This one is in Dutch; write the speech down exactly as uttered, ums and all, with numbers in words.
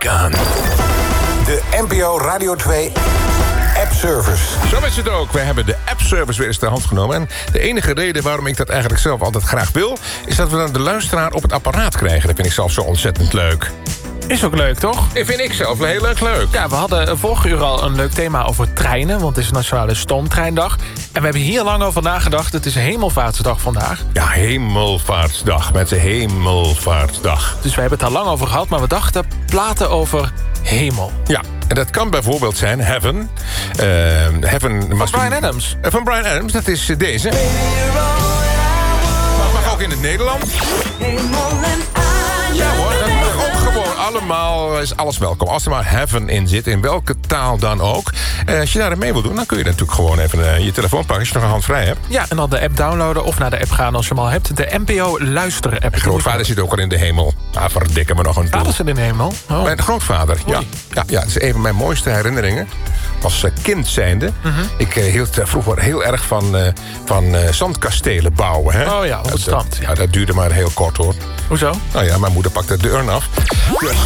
gone. De N P O Radio twee app-service. Zo is het ook. We hebben de app-service weer eens ter hand genomen. En de enige reden waarom ik dat eigenlijk zelf altijd graag wil... is dat we dan de luisteraar op het apparaat krijgen. Dat vind ik zelf zo ontzettend leuk. Is ook leuk, toch? Dat vind ik zelf heel erg leuk. Ja, we hadden vorige uur al een leuk thema over treinen... want het is Nationale Stoomtreindag. En we hebben hier lang over nagedacht. Het is Hemelvaartsdag vandaag. Ja, Hemelvaartsdag. Met de Hemelvaartsdag. Dus we hebben het daar lang over gehad... maar we dachten platen over hemel. Ja, en dat kan bijvoorbeeld zijn Heaven. Uh, Heaven Van must Bryan be... Adams. Uh, van Bryan Adams, dat is uh, deze. Mag ook in het Nederlands. Ja hoor, dat mag ook gewoon allemaal, is alles welkom. Als er maar Heaven in zit, in welke taal dan ook. Uh, als je daar mee wil doen, dan kun je natuurlijk gewoon even uh, je telefoon pakken... als je nog een hand vrij hebt. Ja, en dan de app downloaden of naar de app gaan als je hem al hebt. De N P O Luisteren-app. Grootvader zit ook al in de hemel. Ah, verdikken me nog een Vader zit in de hemel? Oh. Mijn grootvader, ja. Oei. ja. Ja, dat is een van mijn mooiste herinneringen. Als uh, kind zijnde. Mm-hmm. Ik uh, hield uh, vroeger heel erg van, uh, van uh, zandkastelen bouwen. Hè? Oh ja, op het dat, strand. Ja, dat duurde maar heel kort hoor. Hoezo? Nou ja, mijn moeder pakte de urn af. Dus